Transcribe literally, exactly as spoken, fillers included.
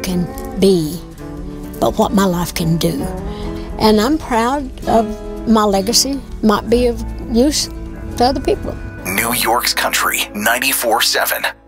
can be, but what my life can do. And I'm proud of my legacy, might be of use to other people. New York's Country ninety-four seven.